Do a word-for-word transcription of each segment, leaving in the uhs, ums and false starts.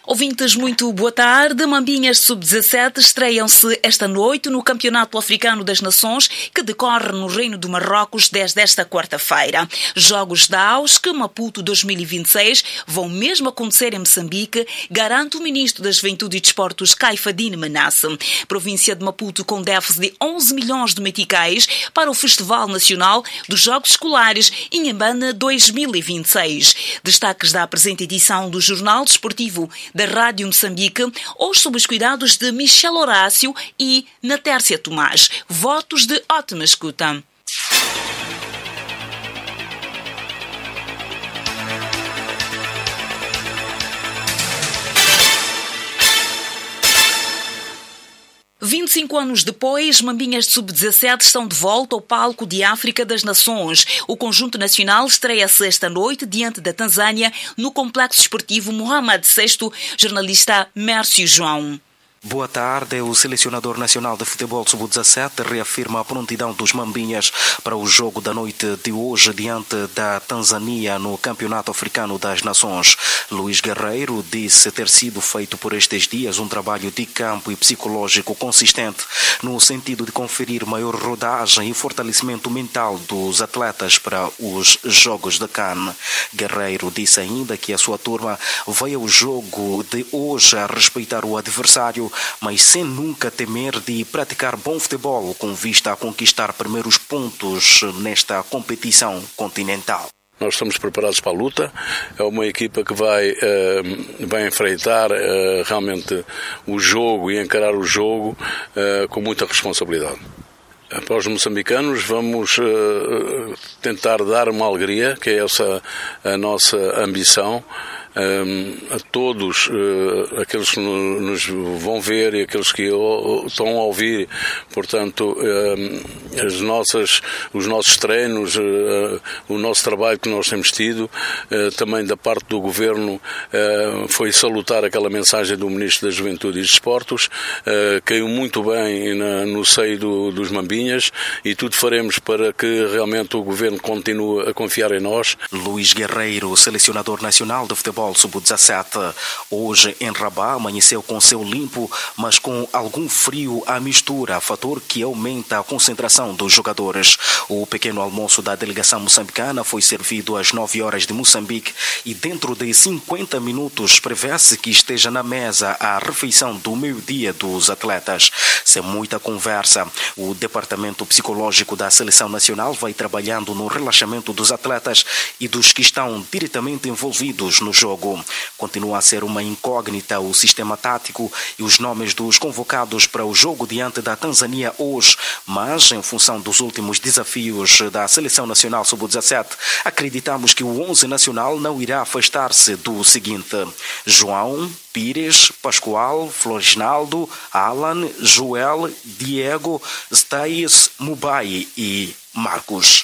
Ouvintes, muito boa tarde. Mambinhas sub dezassete estreiam-se esta noite no Campeonato Africano das Nações, que decorre no Reino do Marrocos desde esta quarta-feira. Jogos da A U S C Maputo dois mil e vinte e seis vão mesmo acontecer em Moçambique, garante o Ministro da Juventude e Desportos, Caifadine Menasse. Província de Maputo com déficit de onze milhões de meticais para o Festival Nacional dos Jogos Escolares Inhambane dois mil e vinte e seis. Destaques da presente edição do Jornal Desportivo da Rádio Moçambique, hoje sob os cuidados de Michel Horácio e Natércia Tomás. Votos de ótima escuta. vinte e cinco anos depois, Mambinhas de sub dezassete estão de volta ao palco de África das Nações. O conjunto nacional estreia-se esta noite diante da Tanzânia no Complexo Esportivo Mohamed sexto, jornalista Mércio João. Boa tarde. O selecionador nacional de futebol sub dezassete reafirma a prontidão dos Mambinhas para o jogo da noite de hoje diante da Tanzânia no Campeonato Africano das Nações. Luís Guerreiro disse ter sido feito por estes dias um trabalho de campo e psicológico consistente no sentido de conferir maior rodagem e fortalecimento mental dos atletas para os Jogos de Cannes. Guerreiro disse ainda que a sua turma vai ao jogo de hoje a respeitar o adversário, mas sem nunca temer de praticar bom futebol com vista a conquistar primeiros pontos nesta competição continental. Nós estamos preparados para a luta, é uma equipa que vai, uh, vai enfrentar uh, realmente o jogo e encarar o jogo uh, com muita responsabilidade. Para os moçambicanos vamos uh, tentar dar uma alegria, que é essa a nossa ambição, um, a todos uh, aqueles que nos vão ver e aqueles que estão a ouvir. Portanto, um, as nossas, os nossos treinos, uh, o nosso trabalho que nós temos tido, uh, também da parte do Governo, uh, foi salutar aquela mensagem do Ministro da Juventude e dos Desportos, uh, caiu muito bem na, no seio do, dos Mambinhas, e tudo faremos para que realmente o Governo continue a confiar em nós. Luís Guerreiro, selecionador nacional de futebol sub dezassete, hoje em Rabat amanheceu com céu limpo, mas com algum frio à mistura, fator que aumenta a concentração dos jogadores. O pequeno almoço da delegação moçambicana foi servido às nove horas de Moçambique e dentro de cinquenta minutos prevê-se que esteja na mesa a refeição do meio-dia dos atletas. Sem muita conversa, o departamento psicológico da seleção nacional vai trabalhando no relaxamento dos atletas e dos que estão diretamente envolvidos no jogo. Continua a ser uma incógnita o sistema tático e os nomes dos convocados para o jogo diante da Tanzânia hoje, mas em função dos últimos desafios da seleção nacional sub dezassete, acreditamos que o onze nacional não irá afastar-se do seguinte: João, Pires, Pascoal, Floresnaldo, Alan, Joel, Diego, Stais, Mubai e Marcos.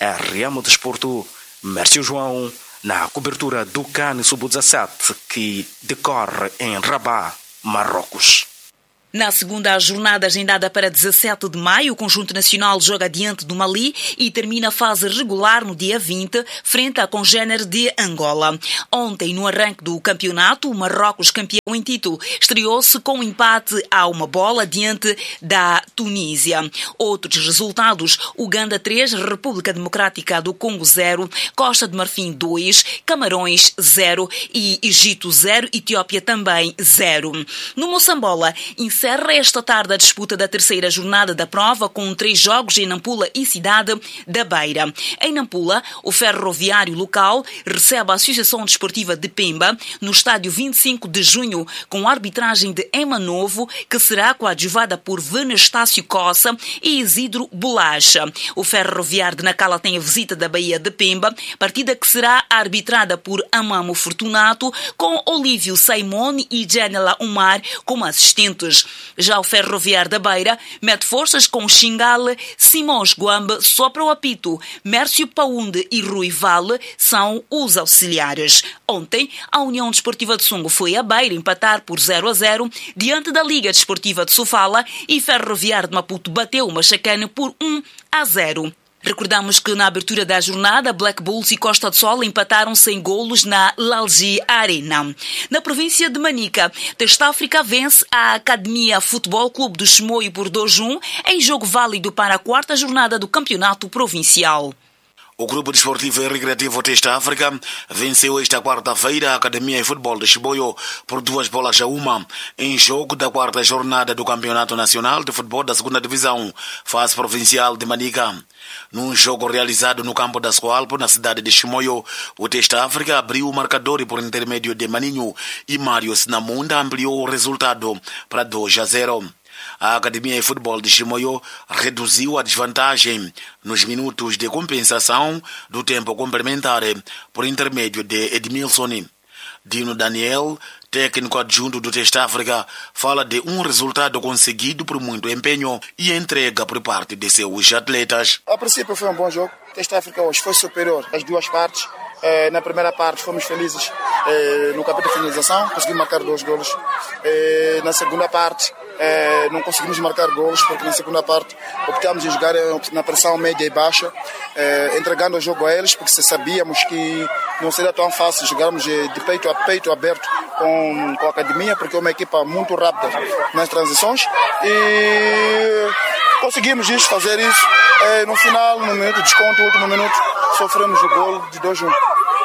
R M Desporto, Mércio João, na cobertura do CAN sub dezassete que decorre em Rabat, Marrocos. Na segunda jornada agendada para dezassete de maio, o conjunto nacional joga diante do Mali e termina a fase regular no dia vinte, frente à congénere de Angola. Ontem, no arranque do campeonato, o Marrocos, campeão em título, estreou-se com um empate a uma bola diante da Tunísia. Outros resultados: Uganda três, República Democrática do Congo zero, Costa de Marfim dois, Camarões zero e Egito zero, Etiópia também zero. No Moçambola, encerra esta tarde a disputa da terceira jornada da prova com três jogos em Nampula e Cidade da Beira. Em Nampula, o ferroviário local recebe a Associação Desportiva de Pemba no estádio vinte e cinco de junho com a arbitragem de Ema Novo, que será coadjuvada por Venestácio Coça e Isidro Bolacha. O ferroviário de Nacala tem a visita da Baía de Pemba, partida que será arbitrada por Amamo Fortunato, com Olívio Saimone e Janela Umar como assistentes. Já o ferroviário da Beira mete forças com Xingale, Simões Guambe sopra o apito, Mércio Paunde e Rui Vale são os auxiliares. Ontem, a União Desportiva de Songo foi a Beira empatar por zero a zero diante da Liga Desportiva de Sofala e Ferroviário de Maputo bateu o Machacane por um a zero. Recordamos que na abertura da jornada, Black Bulls e Costa do Sol empataram sem golos na Lalji Arena. Na província de Manica, Testafrica vence a Academia Futebol Clube do Chimoio por dois a um em jogo válido para a quarta jornada do campeonato provincial. O Grupo Desportivo e Recreativo Testafrica venceu esta quarta-feira a Academia de Futebol de Chimoio por duas bolas a uma em jogo da quarta jornada do Campeonato Nacional de Futebol da segunda Divisão, fase provincial de Manica. Num jogo realizado no campo da Scoalpo, na cidade de Chimoio, o Testafrica abriu o marcador e por intermédio de Maninho e Mário Sinamunda ampliou o resultado para dois a zero. A Academia de Futebol de Chimoio reduziu a desvantagem nos minutos de compensação do tempo complementar por intermédio de Edmilson. Dino Daniel, técnico adjunto do Testafrica, fala de um resultado conseguido por muito empenho e entrega por parte de seus atletas. A princípio foi um bom jogo. O Testafrica hoje foi superior às duas partes. Eh, na primeira parte fomos felizes eh, no capítulo de finalização, conseguimos marcar dois golos. Eh, na segunda parte eh, não conseguimos marcar golos porque na segunda parte optamos em jogar na pressão média e baixa, eh, entregando o jogo a eles porque sabíamos que não seria tão fácil jogarmos de, de peito a peito aberto com, com a Academia, porque é uma equipa muito rápida nas transições e conseguimos isso, fazer isso. Eh, no final, no minuto de desconto, no último minuto, sofremos o gol de dois a um.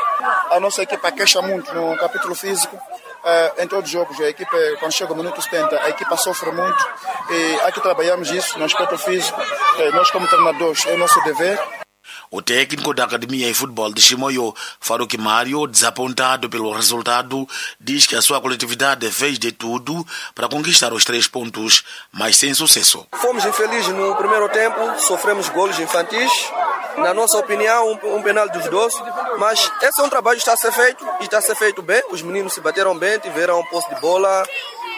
A nossa equipa queixa muito no capítulo físico. Uh, em todos os jogos, a equipa, quando chega o minuto setenta, a equipa sofre muito e aqui trabalhamos isso no aspecto físico. Uh, nós, como treinadores, é o nosso dever. O técnico da Academia de Futebol de Chimoio, Faruque Mário, desapontado pelo resultado, diz que a sua coletividade fez de tudo para conquistar os três pontos, mas sem sucesso. Fomos infelizes no primeiro tempo, sofremos golos infantis. Na nossa opinião, um, um penal duvidoso, mas esse é um trabalho que está a ser feito e está a ser feito bem. Os meninos se bateram bem, tiveram um posse de bola.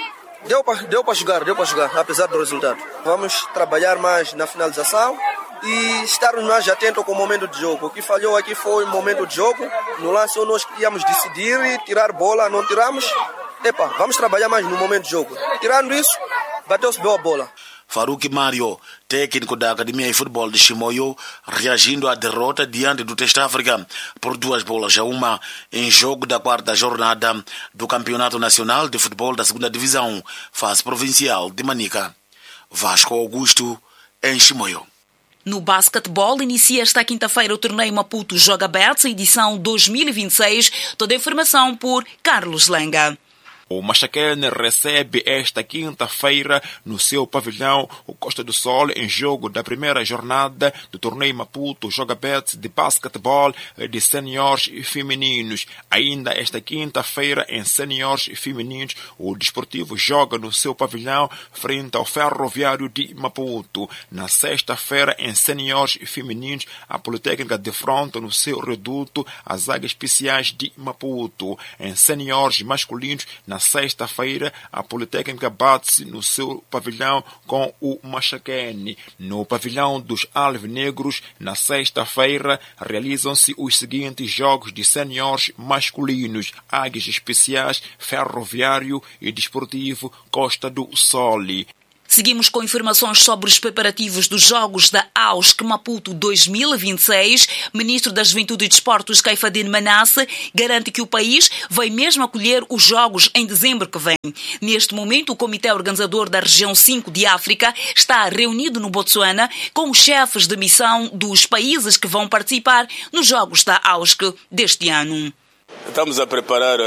Deu para deu para jogar, deu para jogar, apesar do resultado. Vamos trabalhar mais na finalização e estarmos mais atentos com o momento de jogo. O que falhou aqui foi o momento de jogo. No lance nós queríamos decidir e tirar bola, não tiramos. Epa, vamos trabalhar mais no momento de jogo. Tirando isso, bateu-se bem a bola. Faruque Mário, técnico da Academia de Futebol de Chimoio, reagindo à derrota diante do Testafrica por duas bolas a uma em jogo da quarta jornada do Campeonato Nacional de Futebol da segunda Divisão, fase provincial de Manica. Vasco Augusto, em Chimoio. No basquetebol, inicia esta quinta-feira o torneio Maputo Joga Bets, edição dois mil e vinte e seis. Toda a informação por Carlos Lenga. O Machaquene recebe esta quinta-feira no seu pavilhão o Costa do Sol em jogo da primeira jornada do torneio Maputo Joga Bets de basquetebol de seniores femininos. Ainda esta quinta-feira em seniores femininos o Desportivo joga no seu pavilhão frente ao Ferroviário de Maputo. Na sexta-feira em seniores femininos a Politécnica defronta no seu reduto as Águias Especiais de Maputo. Em seniores masculinos na Na sexta-feira, a Politécnica bate-se no seu pavilhão com o Machaquene. No pavilhão dos Alvinegros, na sexta-feira, realizam-se os seguintes jogos de seniores masculinos: Águias Especiais, Ferroviário e Desportivo Costa do Sol. Seguimos com informações sobre os preparativos dos Jogos da A U S C Maputo dois mil e vinte e seis. Ministro da Juventude e Desportos, Caifadine Manasse, garante que o país vai mesmo acolher os Jogos em dezembro que vem. Neste momento, o Comitê Organizador da Região cinco de África está reunido no Botsuana com os chefes de missão dos países que vão participar nos Jogos da A U S C deste ano. Estamos a preparar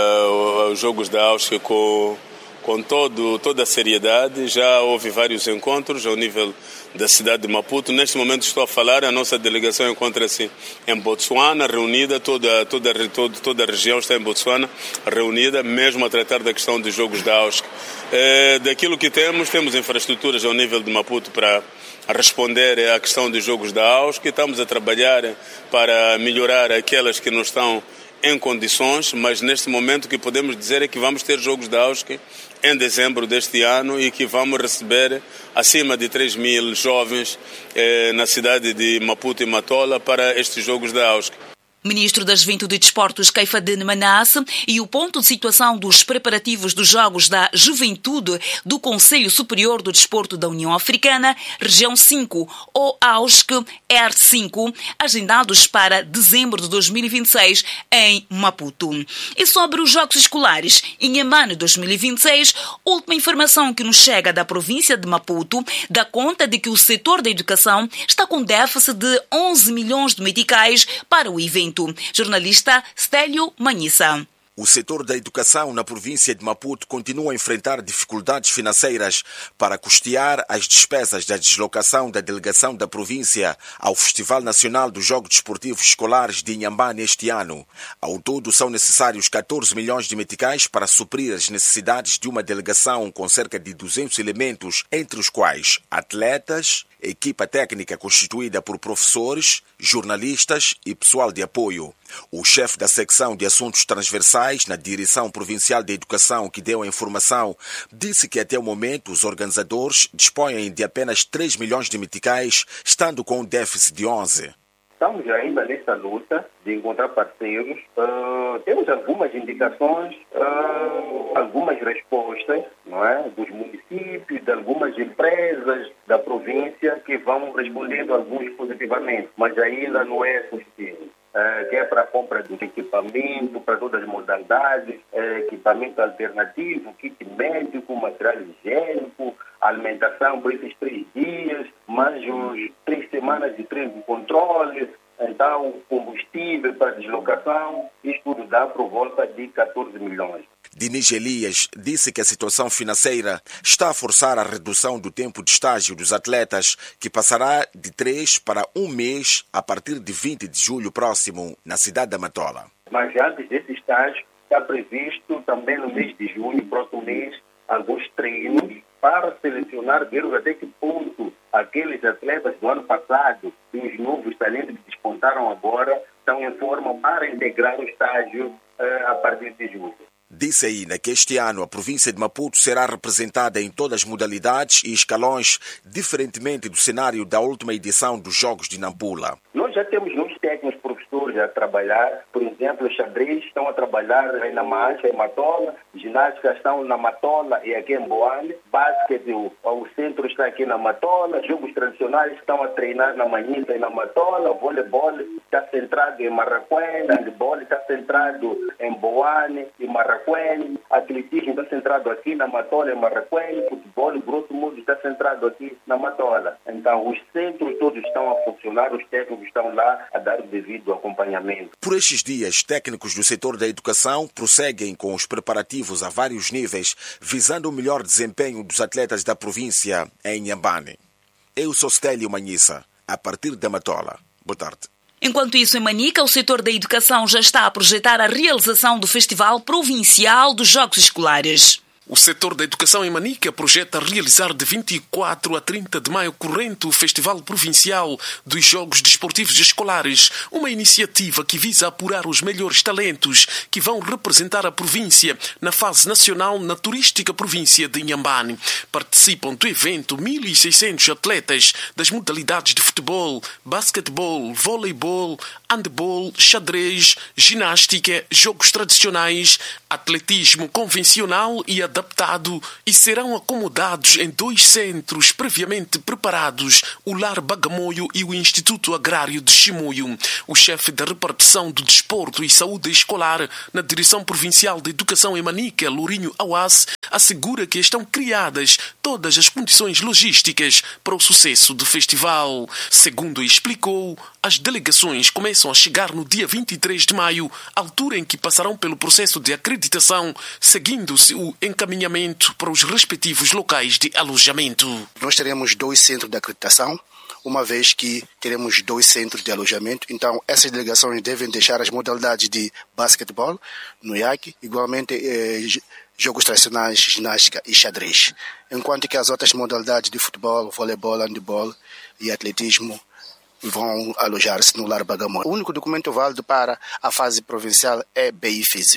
uh, os Jogos da A U S C com... com todo, toda a seriedade. Já houve vários encontros ao nível da cidade de Maputo. Neste momento estou a falar, a nossa delegação encontra-se em Botsuana, reunida, toda, toda, toda, toda a região está em Botsuana, reunida, mesmo a tratar da questão dos Jogos da A U S C. É, daquilo que temos, temos infraestruturas ao nível de Maputo para responder à questão dos Jogos da A U S C, que estamos a trabalhar para melhorar aquelas que não estão em condições, mas neste momento o que podemos dizer é que vamos ter Jogos da A U S C em dezembro deste ano e que vamos receber acima de três mil jovens eh, na cidade de Maputo e Matola para estes Jogos da A U S C. Ministro das Juventude e Desportos, Caifadine Manasse, e o ponto de situação dos preparativos dos Jogos da Juventude do Conselho Superior do Desporto da União Africana, Região cinco, ou A U S C R cinco, agendados para dezembro de dois mil e vinte e seis em Maputo. E sobre os Jogos Escolares, em Inhambane dois mil e vinte e seis, última informação que nos chega da província de Maputo dá conta de que o setor da educação está com déficit de onze milhões de meticais para o evento. Jornalista Stélio Manhissa. O setor da educação na província de Maputo continua a enfrentar dificuldades financeiras para custear as despesas da deslocação da delegação da província ao Festival Nacional dos Jogos Desportivos Escolares de Inhambane este ano. Ao todo, são necessários catorze milhões de meticais para suprir as necessidades de uma delegação com cerca de duzentos elementos, entre os quais atletas, equipa técnica constituída por professores, jornalistas e pessoal de apoio. O chefe da secção de assuntos transversais na Direção Provincial de Educação, que deu a informação, disse que até o momento os organizadores dispõem de apenas três milhões de meticais, estando com um déficit de onze. Estamos ainda nessa luta de encontrar parceiros. Uh, temos algumas indicações, uh, algumas respostas, não é, dos municípios, de algumas empresas da província que vão respondendo alguns positivamente, mas ainda não é suficiente. Uh, que é para a compra de equipamento, para todas as modalidades, uh, equipamento alternativo, kit médico, material higiênico, alimentação por esses três dias, mais os três semanas de treino de controle, então combustível para deslocação, isso tudo dá por volta de catorze milhões. Dinis Elias disse que a situação financeira está a forçar a redução do tempo de estágio dos atletas, que passará de três para um mês a partir de vinte de julho próximo, na cidade da Matola. Mas antes desse estágio, está previsto também no mês de junho, próximo mês, alguns treinos para selecionar, vermos até que ponto aqueles atletas do ano passado e os novos talentos que despontaram agora estão em forma para integrar o estágio uh, a partir de julho. Disse ainda que este ano a província de Maputo será representada em todas as modalidades e escalões, diferentemente do cenário da última edição dos Jogos de Nampula. Nós já temos muitos técnicos professores a trabalhar, por exemplo, os xadrez estão a trabalhar na Mancha, em Matola, ginástica estão na Matola e aqui em Boane, basquete, o, o centro está aqui na Matola, jogos tradicionais estão a treinar na Manhita e na Matola, voleibol está centrado em Marraquém, handebol está centrado em Boane e Marraquém, atletismo está centrado aqui na Matola e Marraquém, futebol, grosso modo, está centrado aqui na Matola. Então, os centros todos estão a funcionar, os técnicos estão lá a dar o devido acompanhamento. Por estes dias, técnicos do setor da educação prosseguem com os preparativos a vários níveis, visando o melhor desempenho dos atletas da província em Inhambane. Eu sou Stélio Manhissa, a partir da Matola. Boa tarde. Enquanto isso, em Manica, o setor da educação já está a projetar a realização do Festival Provincial dos Jogos Escolares. O setor da educação em Manica projeta realizar de vinte e quatro a trinta de maio corrente o Festival Provincial dos Jogos Desportivos Escolares, uma iniciativa que visa apurar os melhores talentos que vão representar a província na fase nacional na turística província de Inhambane. Participam do evento mil e seiscentos atletas das modalidades de futebol, basquetebol, voleibol, handebol, xadrez, ginástica, jogos tradicionais, atletismo convencional e adaptado, e serão acomodados em dois centros previamente preparados, o Lar Bagamoio e o Instituto Agrário de Chimoio. O chefe da repartição do Desporto e Saúde Escolar na Direção Provincial de Educação em Manica, Lourinho Awas, assegura que estão criadas todas as condições logísticas para o sucesso do festival. Segundo explicou, as delegações começam a chegar no dia vinte e três de maio, altura em que passarão pelo processo de acreditação, seguindo-se o encaminhamento para os respectivos locais de alojamento. Nós teremos dois centros de acreditação, uma vez que teremos dois centros de alojamento. Então, essas delegações devem deixar as modalidades de basquetebol, no I A C, igualmente eh, jogos tradicionais, ginástica e xadrez. Enquanto que as outras modalidades de futebol, voleibol, handebol e atletismo vão alojar-se no Lar Bagamoio. O único documento válido para a fase provincial é B I físico.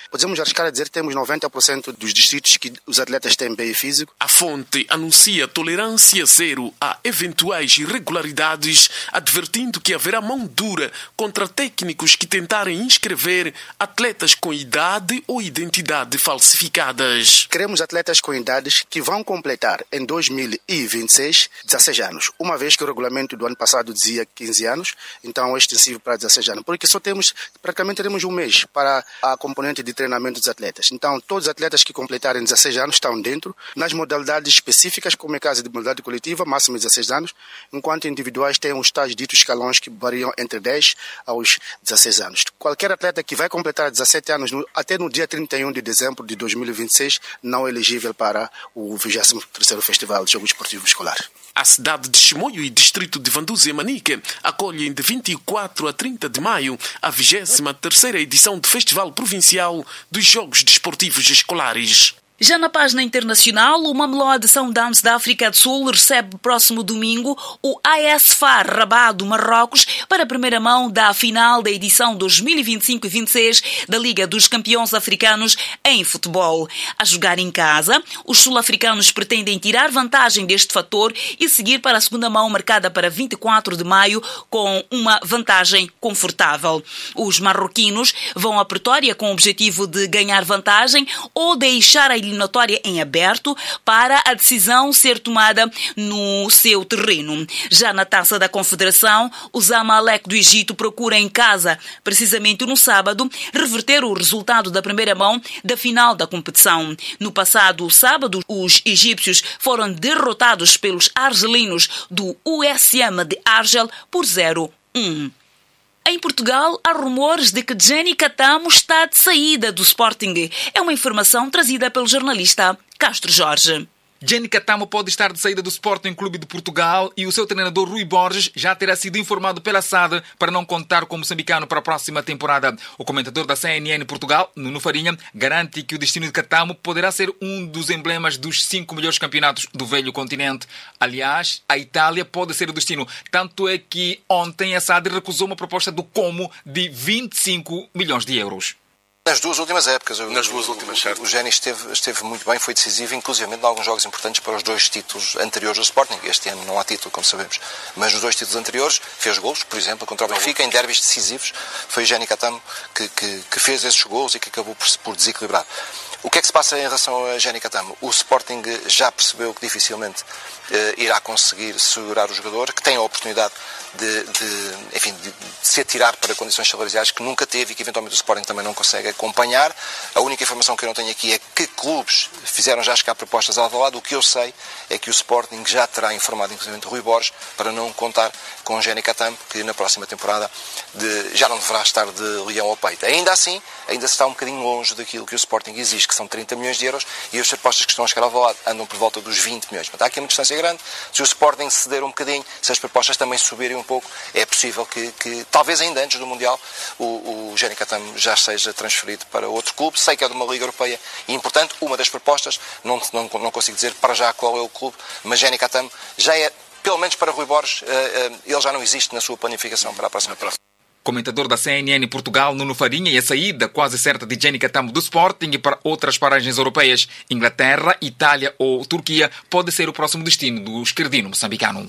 podemos arriscar a dizer que temos noventa por cento dos distritos que os atletas têm bem físico. A fonte anuncia tolerância zero a eventuais irregularidades, advertindo que haverá mão dura contra técnicos que tentarem inscrever atletas com idade ou identidade falsificadas. Queremos atletas com idades que vão completar em dois mil e vinte e seis dezesseis anos, uma vez que o regulamento do ano passado dizia quinze anos, então é extensivo para dezesseis anos, porque só temos, praticamente teremos um mês para a componente de treinamento dos atletas. Então todos os atletas que completarem dezesseis anos estão dentro, nas modalidades específicas, como é caso de modalidade coletiva, máximo dezesseis anos, enquanto individuais têm os tais ditos escalões que variam entre dez aos dezesseis anos. Qualquer atleta que vai completar dezessete anos no, até no dia trinta e um de dezembro de dois mil e vinte e seis não é elegível para o vigésimo terceiro Festival de Jogos Esportivos Escolares. A cidade de Chimoio e distrito de Vanduze e Manique acolhem de vinte e quatro a trinta de maio a vigésima terceira edição do Festival Provincial dos Jogos Desportivos Escolares. Já na página internacional, o Mamelodi Sundowns da África do Sul recebe próximo domingo o A S F A R Rabat do Marrocos para a primeira mão da final da edição dois mil e vinte e cinco e vinte e seis da Liga dos Campeões Africanos em futebol. A jogar em casa, os sul-africanos pretendem tirar vantagem deste fator e seguir para a segunda mão marcada para vinte e quatro de maio com uma vantagem confortável. Os marroquinos vão à Pretória com o objetivo de ganhar vantagem ou deixar a eliminatória em aberto para a decisão ser tomada no seu terreno. Já na Taça da Confederação, o Zamalek do Egito procura em casa, precisamente no sábado, reverter o resultado da primeira mão da final da competição. No passado sábado, os egípcios foram derrotados pelos argelinos do U S M de Argel por zero a um. Em Portugal, há rumores de que Jenny Catamo está de saída do Sporting. É uma informação trazida pelo jornalista Castro Jorge. Jenny Catamo pode estar de saída do Sporting Clube de Portugal e o seu treinador Rui Borges já terá sido informado pela S A D para não contar com o moçambicano para a próxima temporada. O comentador da C N N Portugal, Nuno Farinha, garante que o destino de Catamo poderá ser um dos emblemas dos cinco melhores campeonatos do velho continente. Aliás, a Itália pode ser o destino. Tanto é que ontem a S A D recusou uma proposta do Como de vinte e cinco milhões de euros. Nas duas últimas épocas. Nas duas últimas, certo. O Jenny esteve, esteve muito bem, foi decisivo, inclusive em alguns jogos importantes para os dois títulos anteriores do Sporting. Este ano não há título, como sabemos. Mas nos dois títulos anteriores fez golos, por exemplo, contra o Benfica, em derbys decisivos. Foi o Jenny Catamo que, que, que fez esses golos e que acabou por, por desequilibrar. O que é que se passa em relação a Jenny Catamo? O Sporting já percebeu que dificilmente uh, irá conseguir segurar o jogador, que tem a oportunidade de, de, enfim, de, de se atirar para condições salariais que nunca teve e que eventualmente o Sporting também não consegue acompanhar. A única informação que eu não tenho aqui é que clubes fizeram já chegar propostas ao lado. O que eu sei é que o Sporting já terá informado, inclusive, Rui Borges, para não contar com Jenny Catamo, que na próxima temporada de, já não deverá estar de leão ao peito. Ainda assim, ainda se está um bocadinho longe daquilo que o Sporting exige, que são trinta milhões de euros, e as propostas que estão a chegar ao lado andam por volta dos vinte milhões. Portanto, há aqui uma distância grande. Se o Sporting ceder um bocadinho, se as propostas também subirem um pouco, é possível que, que talvez ainda antes do Mundial, o, o Jenny Catamo já seja transferido para outro clube. Sei que é de uma Liga Europeia e importante. Uma das propostas, não, não, não consigo dizer para já qual é o clube, mas Jenny Catamo já é, pelo menos para Rui Borges, uh, uh, ele já não existe na sua planificação para a próxima temporada. Comentador da C N N Portugal, Nuno Farinha, e a saída quase certa de Jenny Catamo do Sporting e para outras paragens europeias, Inglaterra, Itália ou Turquia, pode ser o próximo destino do esquerdino moçambicano.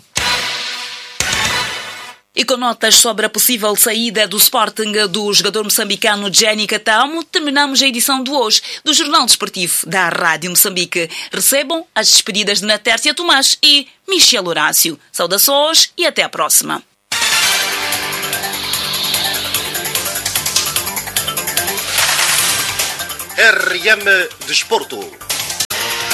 E com notas sobre a possível saída do Sporting do jogador moçambicano Jenny Catamo, terminamos a edição de hoje do Jornal Desportivo da Rádio Moçambique. Recebam as despedidas de Natércia Tomás e Michel Horácio. Saudações e até a próxima. R M Desporto.